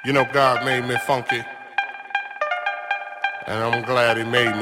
You know, God made me funky, and I'm glad He made me